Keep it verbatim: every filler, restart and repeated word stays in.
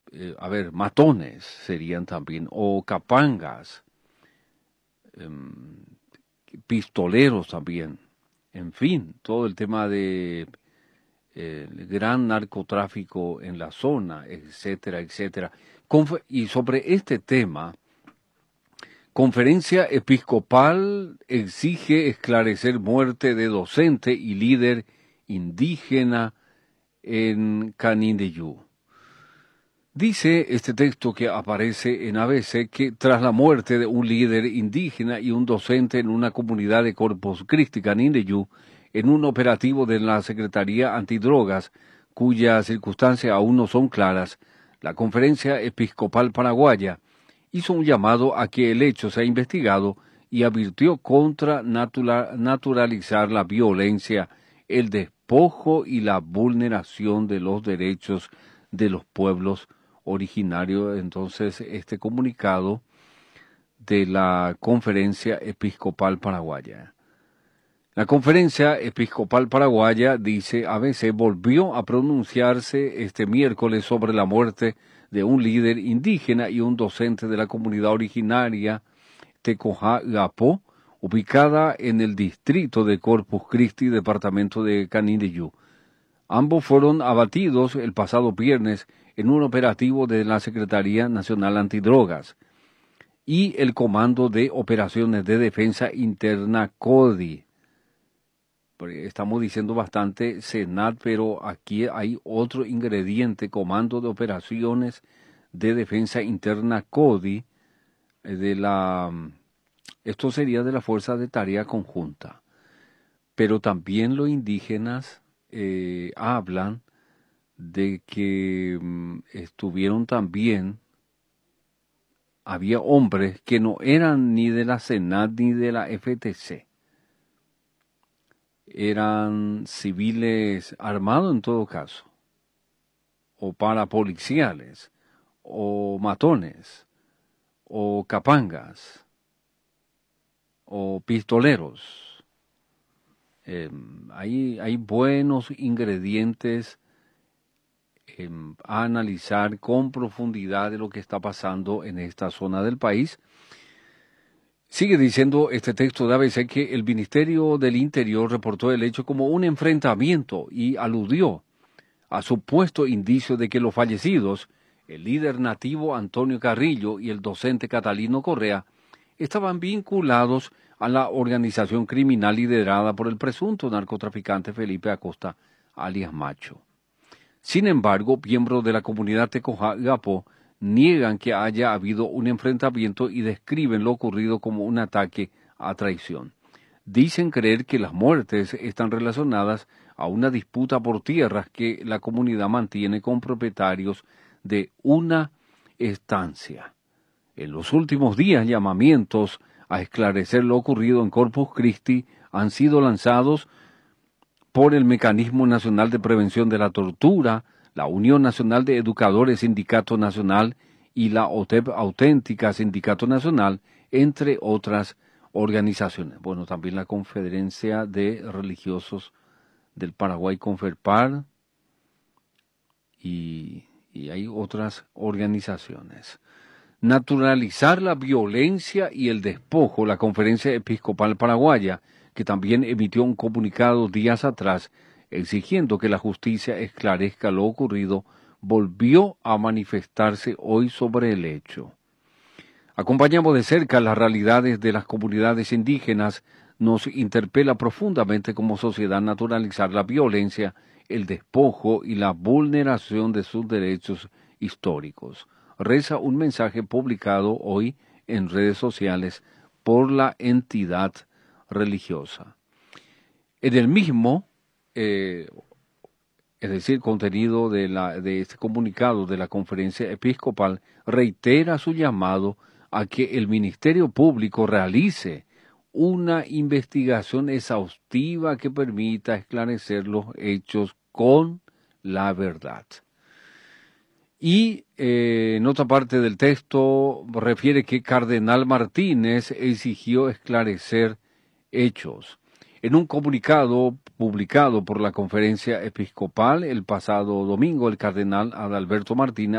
eh, a ver, matones serían también, o capangas, eh, pistoleros también, en fin, todo el tema de eh, el gran narcotráfico en la zona, etcétera, etcétera. Conf- y sobre este tema, Conferencia Episcopal exige esclarecer muerte de docente y líder indígena en Canindeyú. Dice este texto que aparece en A B C que tras la muerte de un líder indígena y un docente en una comunidad de Corpus Christi, Canindeyú, en un operativo de la Secretaría Antidrogas, cuyas circunstancias aún no son claras, la Conferencia Episcopal Paraguaya hizo un llamado a que el hecho sea investigado y advirtió contra natura- naturalizar la violencia, el despojo y la vulneración de los derechos de los pueblos originarios. Entonces, este comunicado de la Conferencia Episcopal Paraguaya. La Conferencia Episcopal Paraguaya, dice A B C, volvió a pronunciarse este miércoles sobre la muerte de un líder indígena y un docente de la comunidad originaria Tecojá-Gapó, ubicada en el distrito de Corpus Christi, departamento de Canindeyú. Ambos fueron abatidos el pasado viernes en un operativo de la Secretaría Nacional Antidrogas y el Comando de Operaciones de Defensa Interna CODI. Estamos diciendo bastante SENAT, pero aquí hay otro ingrediente, Comando de Operaciones de Defensa Interna CODI, de la, esto sería de la Fuerza de Tarea Conjunta. Pero también los indígenas eh, hablan de que mm, estuvieron también, había hombres que no eran ni de la SENAT ni de la F T C. Eran civiles armados en todo caso, o parapoliciales, o matones, o capangas, o pistoleros. Eh, hay, hay buenos ingredientes eh, a analizar con profundidad de lo que está pasando en esta zona del país. Sigue diciendo este texto de A B C que el Ministerio del Interior reportó el hecho como un enfrentamiento y aludió a supuesto indicio de que los fallecidos, el líder nativo Antonio Carrillo y el docente Catalino Correa, estaban vinculados a la organización criminal liderada por el presunto narcotraficante Felipe Acosta, alias Macho. Sin embargo, miembros de la comunidad Tecojá-Gapó niegan que haya habido un enfrentamiento y describen lo ocurrido como un ataque a traición. Dicen creer que las muertes están relacionadas a una disputa por tierras que la comunidad mantiene con propietarios de una estancia. En los últimos días, llamamientos a esclarecer lo ocurrido en Corpus Christi han sido lanzados por el Mecanismo Nacional de Prevención de la Tortura, la Unión Nacional de Educadores Sindicato Nacional y la O T E P Auténtica Sindicato Nacional, entre otras organizaciones. Bueno, también la Conferencia de Religiosos del Paraguay, Conferpar, y, y hay otras organizaciones. Naturalizar la violencia y el despojo, la Conferencia Episcopal Paraguaya, que también emitió un comunicado días atrás exigiendo que la justicia esclarezca lo ocurrido, volvió a manifestarse hoy sobre el hecho. Acompañamos de cerca las realidades de las comunidades indígenas, nos interpela profundamente como sociedad naturalizar la violencia, el despojo y la vulneración de sus derechos históricos. Reza un mensaje publicado hoy en redes sociales por la entidad religiosa. En el mismo, eh, es decir, contenido de, la, de este comunicado de la Conferencia Episcopal, reitera su llamado a que el Ministerio Público realice una investigación exhaustiva que permita esclarecer los hechos con la verdad. Y eh, en otra parte del texto refiere que Cardenal Martínez exigió esclarecer hechos. En un comunicado publicado por la Conferencia Episcopal el pasado domingo, el cardenal Adalberto Martínez